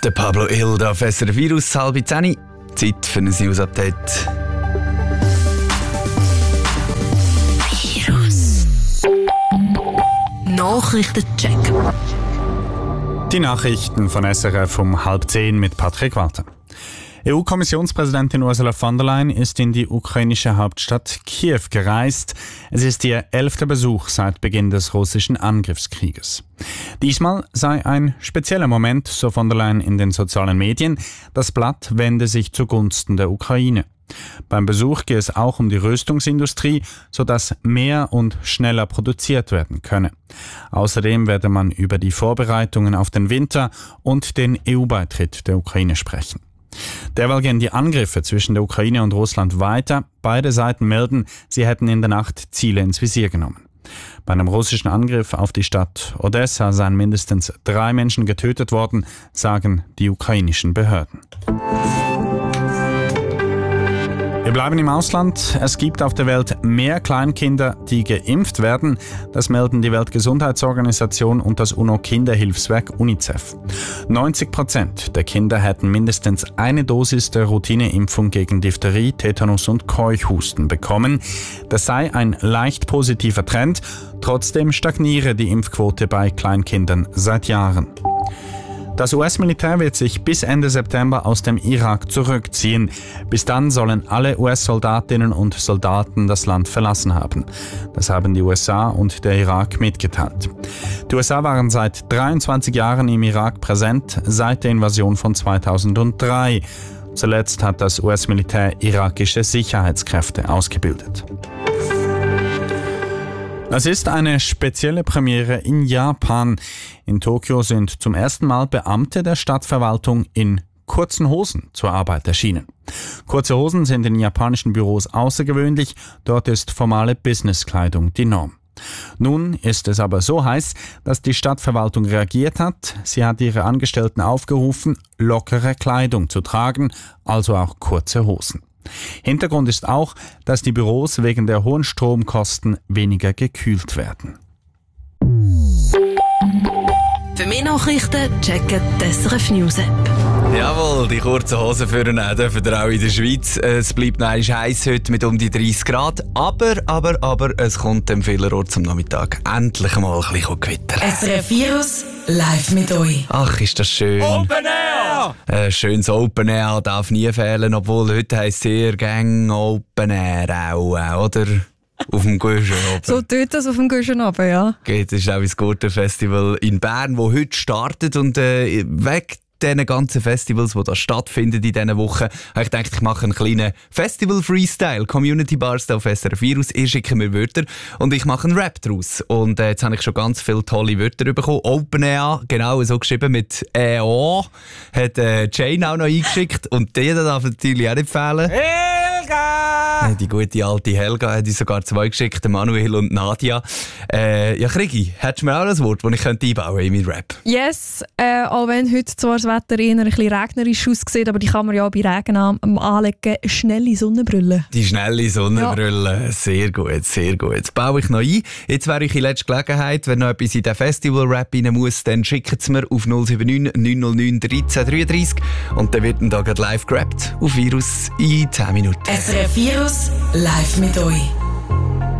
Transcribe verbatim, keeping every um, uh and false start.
Der Pablo Hilda auf S R F Virus, halb zehn. Zeit für ein News-Update. Virus. Nachrichtencheck. Die Nachrichten von S R F um halb zehn mit Patrick Walter. E U-Kommissionspräsidentin Ursula von der Leyen ist in die ukrainische Hauptstadt Kiew gereist. Es ist ihr elfter Besuch seit Beginn des russischen Angriffskrieges. Diesmal sei ein spezieller Moment, so von der Leyen in den sozialen Medien. Das Blatt wende sich zugunsten der Ukraine. Beim Besuch gehe es auch um die Rüstungsindustrie, sodass mehr und schneller produziert werden könne. Außerdem werde man über die Vorbereitungen auf den Winter und den E U-Beitritt der Ukraine sprechen. Derweil gehen die Angriffe zwischen der Ukraine und Russland weiter. Beide Seiten melden, sie hätten in der Nacht Ziele ins Visier genommen. Bei einem russischen Angriff auf die Stadt Odessa seien mindestens drei Menschen getötet worden, sagen die ukrainischen Behörden. Wir bleiben im Ausland. Es gibt auf der Welt mehr Kleinkinder, die geimpft werden. Das melden die Weltgesundheitsorganisation und das UNO-Kinderhilfswerk UNICEF. neunzig Prozent der Kinder hätten mindestens eine Dosis der Routineimpfung gegen Diphtherie, Tetanus und Keuchhusten bekommen. Das sei ein leicht positiver Trend. Trotzdem stagniere die Impfquote bei Kleinkindern seit Jahren. Das U S-Militär wird sich bis Ende September aus dem Irak zurückziehen. Bis dann sollen alle U S-Soldatinnen und Soldaten das Land verlassen haben. Das haben die U S A und der Irak mitgeteilt. Die U S A waren seit dreiundzwanzig Jahren im Irak präsent, seit der Invasion von zweitausenddrei. Zuletzt hat das U S-Militär irakische Sicherheitskräfte ausgebildet. Es ist eine spezielle Premiere in Japan. In Tokio sind zum ersten Mal Beamte der Stadtverwaltung in kurzen Hosen zur Arbeit erschienen. Kurze Hosen sind in japanischen Büros außergewöhnlich, dort ist formale Businesskleidung die Norm. Nun ist es aber so heiß, dass die Stadtverwaltung reagiert hat. Sie hat ihre Angestellten aufgerufen, lockere Kleidung zu tragen, also auch kurze Hosen. Hintergrund ist auch, dass die Büros wegen der hohen Stromkosten weniger gekühlt werden. Für mehr Nachrichten checken die S R F News App. Jawohl, die kurzen Hosen für einen dürfen wir auch in der Schweiz. Es bleibt noch einmal heiß heute mit um die dreißig Grad. Aber, aber, aber, es kommt dem vielerorts zum Nachmittag endlich mal ein bisschen Gewitter. S R F Virus live mit euch. Ach, ist das schön. Open Air! Ein schönes Open Air darf nie fehlen, obwohl heute heisst sehr gang Open Air auch, oder? Auf dem Guschen oben. So tut das auf dem Guschen oben, ja. Geht, das ist auch das Gurtenfestival in Bern, das heute startet und äh, weg diesen ganzen Festivals, die da stattfinden in diesen Wochen, habe ich gedacht, ich mache einen kleinen Festival-Freestyle. Community Bars auf S R F Virus. Ihr schickt mir Wörter und ich mache einen Rap daraus. Und äh, jetzt habe ich schon ganz viele tolle Wörter bekommen. Open Air, genau so geschrieben mit E O, hat äh, Jane auch noch eingeschickt. Und die darf natürlich auch nicht fehlen. Helga! Die gute alte Helga hat uns sogar zwei geschickt, Manuel und Nadia. Äh, ja, Krigi, hättest du mir auch ein Wort, das ich könnte einbauen in meinen Rap? Yes, äh, auch wenn heute zwar das Wetter eher ein bisschen regnerisch aussieht, aber die kann man ja auch bei Regen an, anlegen. Schnelle Sonnenbrille. Die schnelle Sonnenbrille, ja. Sehr gut, sehr gut. Jetzt baue ich noch ein. Jetzt wäre ich in letzter Gelegenheit, wenn noch etwas in den Festival-Rap rein muss, dann schickt es mir auf null sieben neun neun null neun eins drei drei drei und dann wird dann da live gerappt auf Virus in zehn Minuten. S R F Virus live mit euch.